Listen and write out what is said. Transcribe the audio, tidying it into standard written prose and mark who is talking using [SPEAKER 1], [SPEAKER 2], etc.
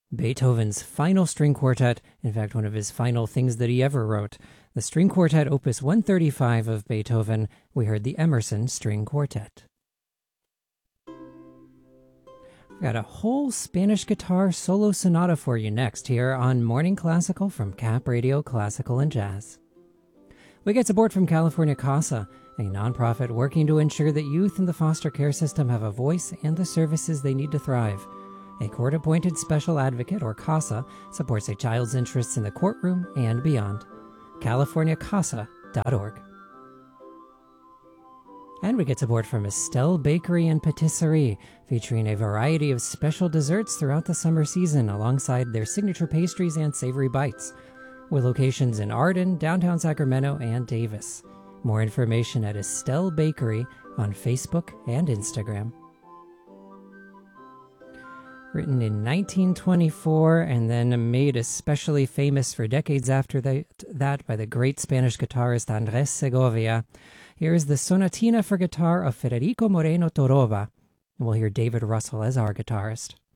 [SPEAKER 1] Beethoven's final string quartet, in fact, one of his final things that he ever wrote. The String Quartet, Opus 135 of Beethoven. We heard the Emerson String Quartet. We've got a whole Spanish guitar solo sonata for you next here on Morning Classical from Cap Radio Classical and Jazz. We get support from California CASA, a nonprofit working to ensure that youth in the foster care system have a voice and the services they need to thrive. A court-appointed special advocate, or CASA, supports a child's interests in the courtroom and beyond. CaliforniaCASA.org. And we get support from Estelle Bakery and Patisserie, featuring a variety of special desserts throughout the summer season alongside their signature pastries and savory bites, with locations in Arden, downtown Sacramento, and Davis. More information at Estelle Bakery on Facebook and Instagram. Written in 1924 and then made especially famous for decades after that by the great Spanish guitarist Andrés Segovia, here's the Sonatina for guitar of Federico Moreno Toroba. We'll hear David Russell as our guitarist.